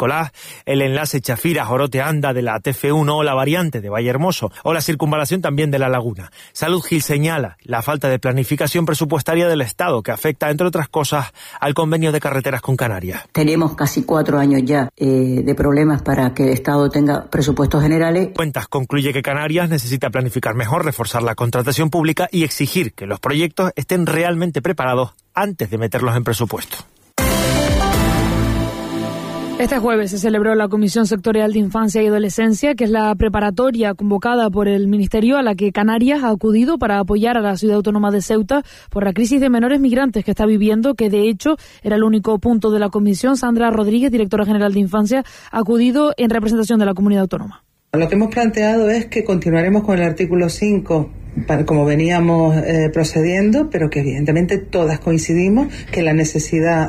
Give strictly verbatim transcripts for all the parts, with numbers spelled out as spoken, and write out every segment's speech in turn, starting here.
Nicolás, el enlace Chafira-Jorote-Anda de la T F uno o la variante de Vallehermoso o la circunvalación también de La Laguna. Salud Gil señala la falta de planificación presupuestaria del Estado que afecta, entre otras cosas, al convenio de carreteras con Canarias. Tenemos casi cuatro años ya eh, de problemas para que el Estado tenga presupuestos generales. Cuentas concluye que Canarias necesita planificar mejor, reforzar la contratación pública y exigir que los proyectos estén realmente preparados antes de meterlos en presupuesto. Este jueves se celebró la Comisión Sectorial de Infancia y Adolescencia, que es la preparatoria convocada por el Ministerio a la que Canarias ha acudido para apoyar a la ciudad autónoma de Ceuta por la crisis de menores migrantes que está viviendo, que de hecho era el único punto de la comisión. Sandra Rodríguez, directora general de Infancia, ha acudido en representación de la comunidad autónoma. Lo que hemos planteado es que continuaremos con el artículo cinco, para, como veníamos eh, procediendo, pero que evidentemente todas coincidimos que la necesidad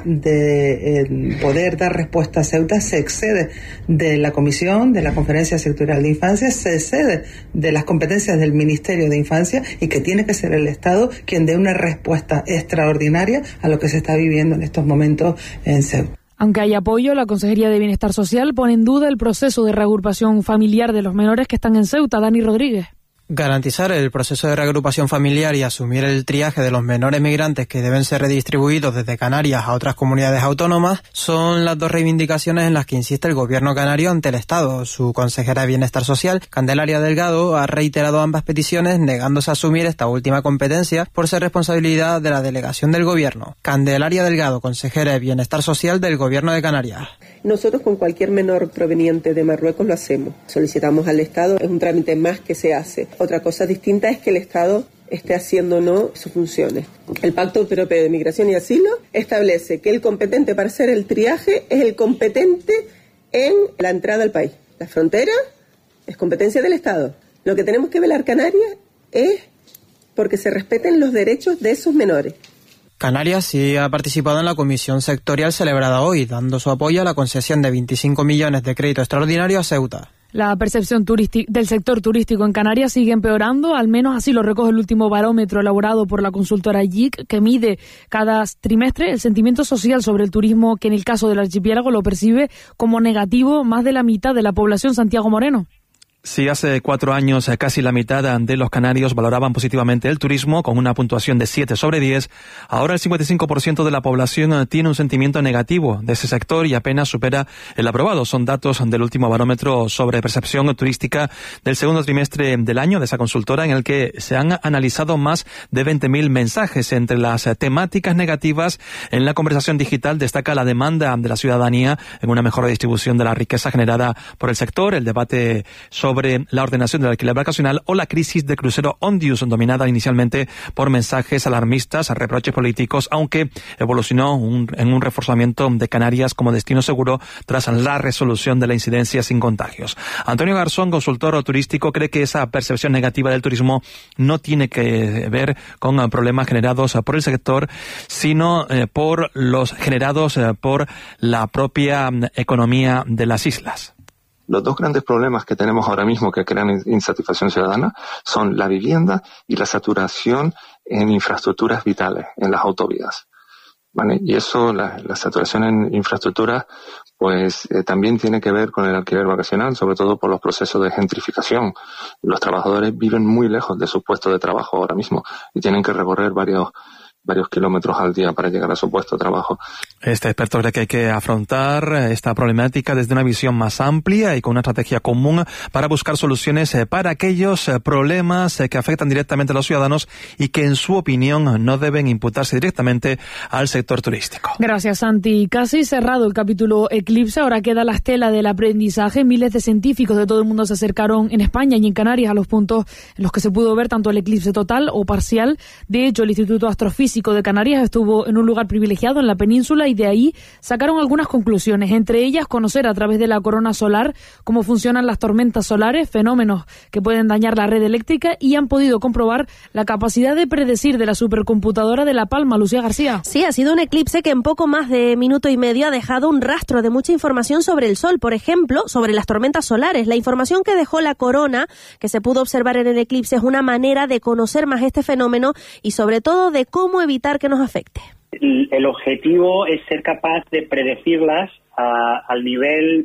de eh, poder dar respuesta a Ceuta se excede de la Comisión, de la Conferencia Sectorial de Infancia, se excede de las competencias del Ministerio de Infancia y que tiene que ser el Estado quien dé una respuesta extraordinaria a lo que se está viviendo en estos momentos en Ceuta. Aunque hay apoyo, la Consejería de Bienestar Social pone en duda el proceso de reagrupación familiar de los menores que están en Ceuta. Dani Rodríguez. Garantizar el proceso de reagrupación familiar y asumir el triaje de los menores migrantes que deben ser redistribuidos desde Canarias a otras comunidades autónomas son las dos reivindicaciones en las que insiste el gobierno canario ante el Estado. Su consejera de Bienestar Social, Candelaria Delgado, ha reiterado ambas peticiones, negándose a asumir esta última competencia por ser responsabilidad de la delegación del gobierno. Candelaria Delgado, consejera de Bienestar Social del gobierno de Canarias. Nosotros con cualquier menor proveniente de Marruecos lo hacemos. Solicitamos al Estado, es un trámite más que se hace. Otra cosa distinta es que el Estado esté haciendo o no sus funciones. El Pacto Europeo de Migración y Asilo establece que el competente para hacer el triaje es el competente en la entrada al país. La frontera es competencia del Estado. Lo que tenemos que velar Canarias es porque se respeten los derechos de esos menores. Canarias sí ha participado en la comisión sectorial celebrada hoy, dando su apoyo a la concesión de veinticinco millones de crédito extraordinario a Ceuta. La percepción turística del sector turístico en Canarias sigue empeorando, al menos así lo recoge el último barómetro elaborado por la consultora Y I C, que mide cada trimestre el sentimiento social sobre el turismo, que en el caso del archipiélago lo percibe como negativo más de la mitad de la población. Santiago Moreno. Sí, hace cuatro años casi la mitad de los canarios valoraban positivamente el turismo con una puntuación de siete sobre diez. Ahora el cincuenta y cinco por ciento de la población tiene un sentimiento negativo de ese sector y apenas supera el aprobado. Son datos del último barómetro sobre percepción turística del segundo trimestre del año de esa consultora, en el que se han analizado más de veinte mil mensajes. Entre las temáticas negativas en la conversación digital destaca la demanda de la ciudadanía en una mejor distribución de la riqueza generada por el sector, el debate sobre sobre la ordenación del alquiler vacacional o la crisis de crucero Ondius, dominada inicialmente por mensajes alarmistas, reproches políticos, aunque evolucionó un, en un reforzamiento de Canarias como destino seguro tras la resolución de la incidencia sin contagios. Antonio Garzón, consultor turístico, cree que esa percepción negativa del turismo no tiene que ver con problemas generados por el sector, sino eh, por los generados eh, por la propia economía de las islas. Los dos grandes problemas que tenemos ahora mismo que crean insatisfacción ciudadana son la vivienda y la saturación en infraestructuras vitales, en las autovías, ¿vale? Y eso, la, la saturación en infraestructuras, pues eh, también tiene que ver con el alquiler vacacional, sobre todo por los procesos de gentrificación. Los trabajadores viven muy lejos de sus puestos de trabajo ahora mismo y tienen que recorrer varios varios kilómetros al día para llegar a su puesto de trabajo. Este experto cree que hay que afrontar esta problemática desde una visión más amplia y con una estrategia común para buscar soluciones para aquellos problemas que afectan directamente a los ciudadanos y que, en su opinión, no deben imputarse directamente al sector turístico. Gracias, Santi. Casi cerrado el capítulo Eclipse, ahora queda la estela del aprendizaje. Miles de científicos de todo el mundo se acercaron en España y en Canarias a los puntos en los que se pudo ver tanto el eclipse total o parcial. De hecho, el Instituto Astrofísico de Canarias estuvo en un lugar privilegiado en la península y de ahí sacaron algunas conclusiones, entre ellas conocer a través de la corona solar cómo funcionan las tormentas solares, fenómenos que pueden dañar la red eléctrica, y han podido comprobar la capacidad de predecir de la supercomputadora de La Palma. Lucía García. Sí, ha sido un eclipse que en poco más de minuto y medio ha dejado un rastro de mucha información sobre el Sol, por ejemplo, sobre las tormentas solares. La información que dejó la corona, que se pudo observar en el eclipse, es una manera de conocer más este fenómeno y sobre todo de cómo evitar que nos afecte. El objetivo es ser capaz de predecirlas a, al nivel